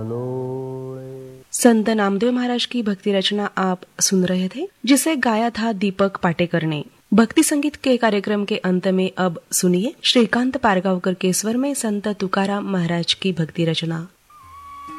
संत नामदेव महाराज की भक्ति रचना आप सुन रहे थे, जिसे गाया था दीपक पाटेकर ने। भक्ति संगीत के कार्यक्रम के अंत में अब सुनिए श्रीकांत पारगांवकर के स्वर में संत तुकाराम महाराज की भक्ति रचना।